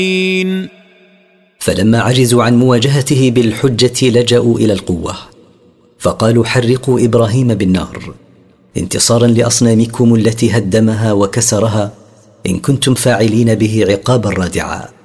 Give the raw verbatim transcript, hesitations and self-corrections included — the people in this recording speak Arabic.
فلما عجزوا عن مواجهته بالحجة لجأوا إلى القوة، فقالوا حرقوا إبراهيم بالنار انتصارا لأصنامكم التي هدمها وكسرها إن كنتم فاعلين به عقابا رادعا.